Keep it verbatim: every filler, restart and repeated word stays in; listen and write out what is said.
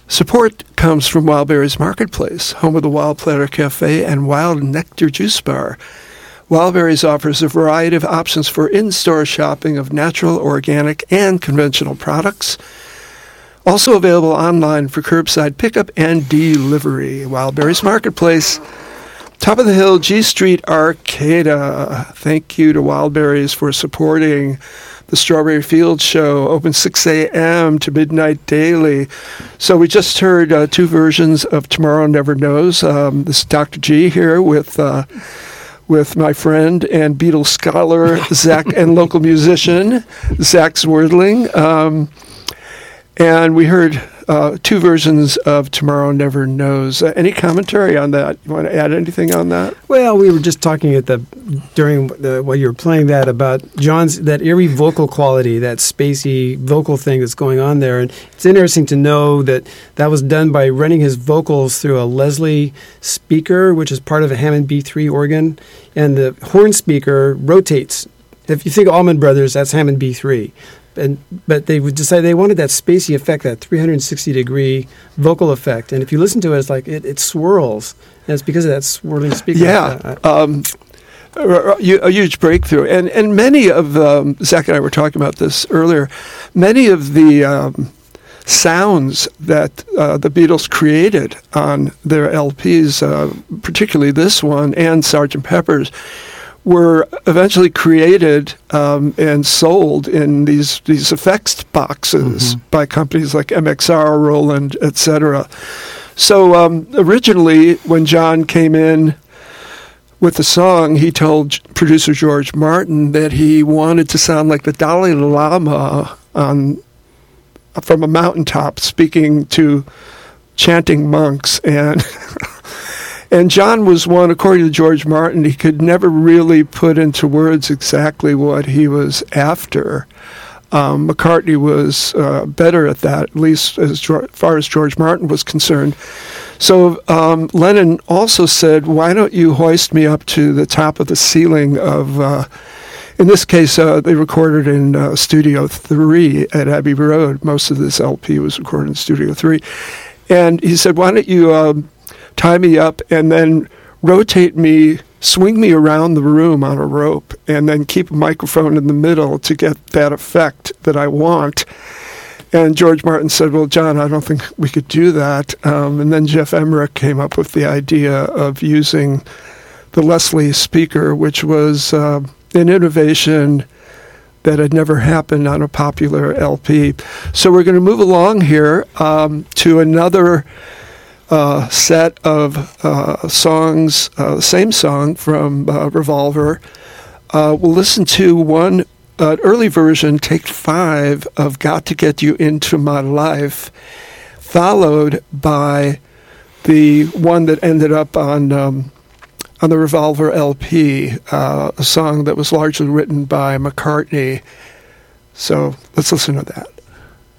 Support comes from Wildberries Marketplace, home of the Wild Platter Cafe and Wild Nectar Juice Bar. Wildberries offers a variety of options for in-store shopping of natural, organic, and conventional products. Also available online for curbside pickup and delivery. Wildberries Marketplace, top of the hill, G Street, Arcata. Thank you to Wildberries for supporting the Strawberry Fields Show, open six a.m. to midnight daily. So we just heard uh, two versions of Tomorrow Never Knows. Um, this is Doctor G here with uh, with my friend and Beatles scholar, Zach, and local musician, Zach Zwerdling. Um, and we heard uh, two versions of Tomorrow Never Knows. Uh, any commentary on that? You want to add anything on that? Well, we were just talking at the during the, while you were playing that about John's that eerie vocal quality, that spacey vocal thing that's going on there, and it's interesting to know that that was done by running his vocals through a Leslie speaker, which is part of a Hammond B three organ, and the horn speaker rotates. If you think Allman Brothers, that's Hammond B three. And, but they would decide they wanted that spacey effect, that three hundred sixty degree vocal effect. And if you listen to it, it's like it, it swirls. And it's because of that swirling speaker. Yeah. Um, a huge breakthrough. And, and many of, um, Zach and I were talking about this earlier, many of the um, sounds that uh, the Beatles created on their L Ps, uh, particularly this one and Sergeant Pepper's, were eventually created um, and sold in these these effects boxes mm-hmm. by companies like M X R, Roland, et cetera. So um, originally, when John came in with the song, he told producer George Martin that he wanted to sound like the Dalai Lama on from a mountaintop speaking to chanting monks. And And John was one, according to George Martin, he could never really put into words exactly what he was after. Um, McCartney was uh, better at that, at least as far as George Martin was concerned. So um, Lennon also said, why don't you hoist me up to the top of the ceiling of, uh, in this case, uh, they recorded in uh, Studio three at Abbey Road. Most of this L P was recorded in Studio three. And he said, why don't you Um, tie me up and then rotate me, swing me around the room on a rope, and then keep a microphone in the middle to get that effect that I want. And George Martin said, well, John, I don't think we could do that. Um, and then Jeff Emmerich came up with the idea of using the Leslie speaker, which was uh, an innovation that had never happened on a popular L P. So we're going to move along here um, to another Uh, set of uh, songs, uh, same song from uh, Revolver. Uh, we'll listen to one uh, early version, take five, of Got to Get You Into My Life, followed by the one that ended up on um, on the Revolver L P, uh, a song that was largely written by McCartney. So let's listen to that.